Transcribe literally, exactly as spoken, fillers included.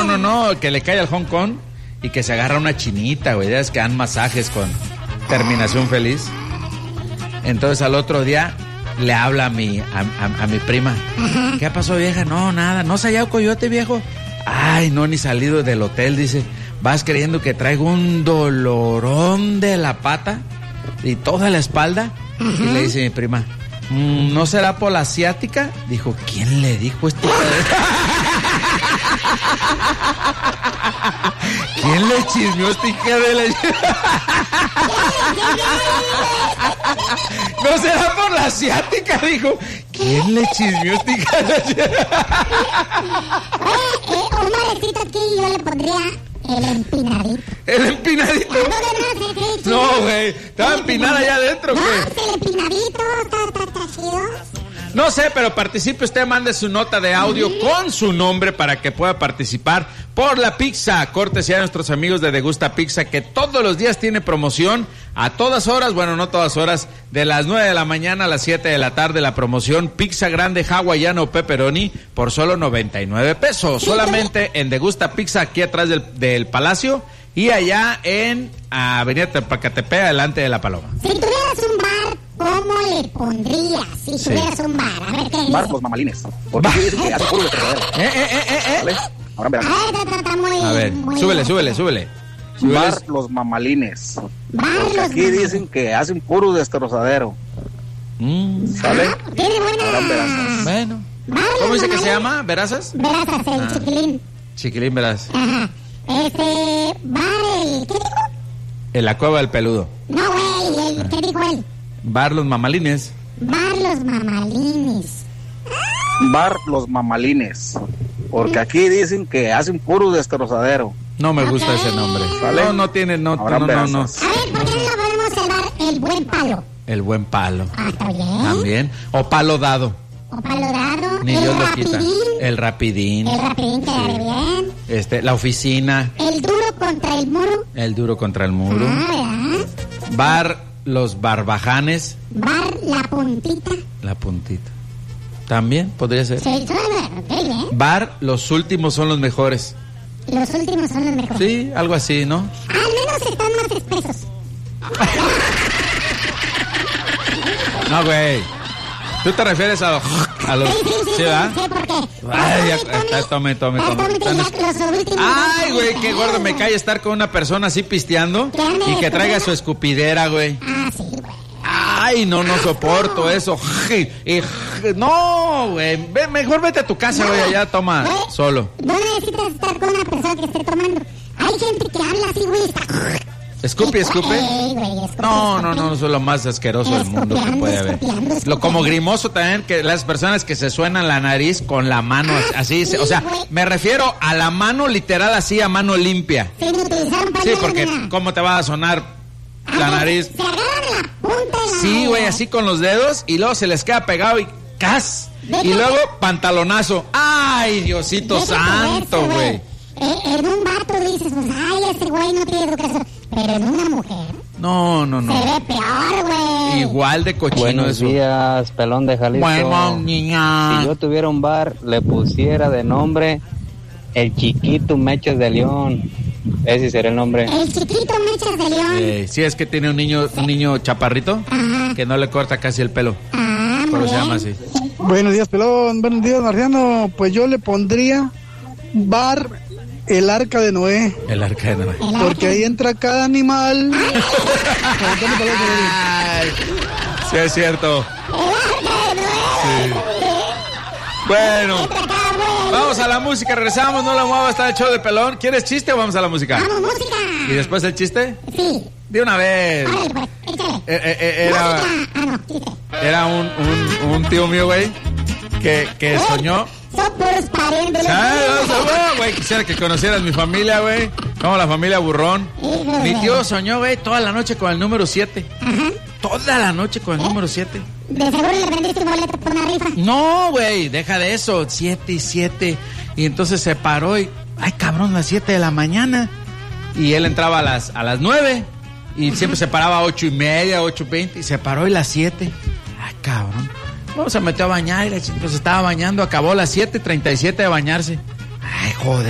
no, no, no, que le cae al Hong Kong y que se agarra una chinita, güey. Ya es que dan masajes con terminación feliz. Entonces al otro día le habla a mi, a, a, a mi prima. Ajá. ¿Qué pasó, vieja? No, nada, ¿no se ha hallado coyote, viejo? Ay, no, ni salido del hotel, dice. Vas creyendo que traigo un dolorón de la pata y toda la espalda. Ajá. Y le dice mi prima, ¿no será por la asiática? Dijo, ¿quién le dijo este? ¿Quién le chismeó esta hija de la... ¿No será por la asiática? Dijo, ¿quién le chismeó esta hija de la... Oye, eh, un malecito aquí yo le pondría el empinadito. ¿El empinadito? No, güey, ¿estaba empinada allá adentro, güey? No, el empinadito, está, está, está chido. No sé, pero participe usted, mande su nota de audio con su nombre para que pueda participar por la pizza, cortesía de nuestros amigos de Degusta Pizza, que todos los días tiene promoción a todas horas, bueno, no todas horas, de las nueve de la mañana a las siete de la tarde, la promoción pizza grande hawaiano pepperoni por solo noventa y nueve pesos, solamente en Degusta Pizza, aquí atrás del, del Palacio y allá en Avenida Tepacatepec, delante de La Paloma. Si tuvieras un bar, ¿cómo le pondrías? Si sí. tuvieras un bar, a ver qué dice. Bar Los Mamalines. Porque dicen que hace puro de terror. Eh, eh, eh, eh. ¿Vale? Ahora verán. A ver, está, está muy, a ver, muy súbele, bien. súbele, súbele. Bar Los Mamalines. Bar Porque Los aquí Mamalines. dicen que hacen puro destrozadero. Mm. ¿Sale? Ah, tiene buena... Ahora verás. Bueno. Bar ¿Cómo Los dice que se Mamalines. llama? ¿Verazas? Verazas, el Ah. chiquilín. Chiquilín Veraz. Ajá. Este, bar el... ¿Qué dijo? En la Cueva del Peludo. No, güey, el... ¿qué dijo él? Bar Los Mamalines. Bar Los Mamalines. Bar Los Mamalines. Porque aquí dicen que hacen puro destrozadero. No me gusta ese nombre. ¿Vale? No, no tiene, no, Ahora no, no, no. A ver, ¿por qué no lo podemos salvar el buen palo? El buen palo. Ah, está bien. También. O palo dado. O palo dado. Ni el Dios lo quita. rapidín. El rapidín. El rapidín queda Sí. bien. Este, la oficina. El duro contra el muro. El duro contra el muro. Ah, ¿verdad? Bar Los Barbajanes. Bar la puntita. La puntita. También podría ser. Sí, suena, qué bien. Bar Los Últimos Son los Mejores. Los últimos son los mejores. Sí, algo así, ¿no? Al menos están más espesos. No, güey. ¿Tú te refieres a los... A los Sí, sí, sí, ¿sí, verdad? sí, porque... Ay, ya, está, tome, tome, Ah, tome. tómate ya los últimos. Ay, güey, qué gordo me cae estar con una persona así pisteando y que traiga su escupidera, güey. Ah, sí, güey. Ay, no, no soporto eso. Y, no, güey. Ve, mejor vete a tu casa, güey, allá toma Güey, solo. No necesitas estar con una persona que esté tomando. Hay gente que habla así, güey. Está... ¿Escupe, escupe? Ey, güey, escupe, No, escupe. no, no, eso es lo más asqueroso del mundo que Escupeando, puede haber. escupeando, Lo escupeando. como grimoso también, que las personas que se suenan la nariz con la mano así, sí, o sea, güey. me refiero a la mano literal así, a mano limpia. Sin utilizar un Sí, pañuelo, porque mira. ¿cómo te va a sonar la Ah, nariz? Se agarran la punta de la Sí, nariz. güey, así con los dedos y luego se les queda pegado y ¡cas! Vete, Y luego vete. pantalonazo. ¡Ay, Diosito Déjate santo, de eso, güey! Eh, en un vato dices, pues, ay, ese güey no tiene educación. Pero en una mujer No, no, se no. ve peor, güey. Igual de cochino Buenos eso. días, pelón de Jalisco. Bueno, niña. Si yo tuviera un bar, le pusiera de nombre El Chiquito Mechas de León. Ese sería el nombre. El chiquito Mechas de León. Eh, sí, es que tiene un niño, un niño chaparrito Ajá. que no le corta casi el pelo. Ah, muy Pero se bien. llama así. Buenos días, pelón. Buenos días, Marciano. Pues yo le pondría bar el Arca de Noé, El arca de Noé. El porque ahí entra cada animal. Ay, sí, es cierto. Sí. Bueno, vamos a la música, regresamos, no la mueva, está el show de pelón. ¿Quieres chiste o vamos a la música? ¡Vamos, música! ¿Y después el chiste? Sí. De una vez. Órale, pues, échale. Eh, eh, eh, era, Música. Ah, no, chiste. era un, un, un tío mío, güey, que, que soñó. Son puros parientes. ¿Sabes? Güey, quisiera que conocieras mi familia, güey. Como la familia Burrón. Hijo Mi de- tío soñó, güey, toda la noche con el número siete. Ajá. Toda la noche con el número siete. De seguro le vendiste un boleto por una rifa. No, güey, deja de eso. Siete y siete. Y entonces se paró y, ay, cabrón, las siete de la mañana. Y él entraba a las, a las nueve. Y siempre se paraba a ocho y media, ocho veinte. Y se paró y las siete. Ay, cabrón. Luego se metió a bañar y la chica se estaba bañando. Acabó a las siete treinta y siete de bañarse. Ay, joder.